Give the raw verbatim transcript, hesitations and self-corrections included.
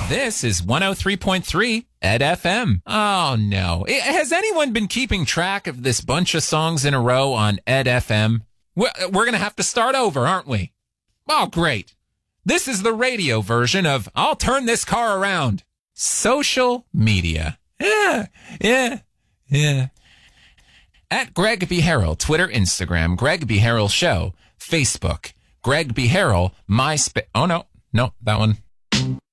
This is one oh three point three Ed F M. Oh, no. Has anyone been keeping track of this bunch of songs in a row on Ed F M? We're, we're going to have to start over, aren't we? Oh, great. This is the radio version of I'll Turn This Car Around. Social media. Yeah, yeah, yeah. At Greg B. Harrell, Twitter, Instagram, Greg B. Harrell Show, Facebook, Greg B. Harrell, MySpace. Oh, no, no, that one.